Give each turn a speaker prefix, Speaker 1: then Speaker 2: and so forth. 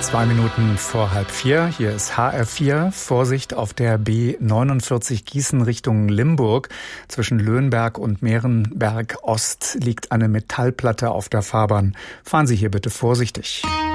Speaker 1: 2 Minuten vor 3:30. Hier ist HR4. Vorsicht auf der B49 Gießen Richtung Limburg. Zwischen Löhnberg und Mehrenberg Ost liegt eine Metallplatte auf der Fahrbahn. Fahren Sie hier bitte vorsichtig.